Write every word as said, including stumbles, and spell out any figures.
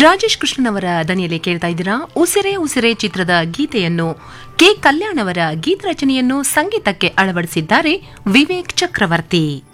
ರಾಜೇಶ್ ಕೃಷ್ಣನ್ ಅವರ ದನಿಯಲ್ಲಿ ಕೇಳ್ತಾ ಇದ್ದೀರಾ ಉಸಿರೇ ಉಸಿರೇ ಚಿತ್ರದ ಗೀತೆಯನ್ನು. ಕೆ ಕಲ್ಯಾಣ್ ಅವರ ಗೀತ ರಚನೆಯನ್ನು ಸಂಗೀತಕ್ಕೆ ಅಳವಡಿಸಿದ್ದಾರೆ ವಿವೇಕ್ ಚಕ್ರವರ್ತಿ.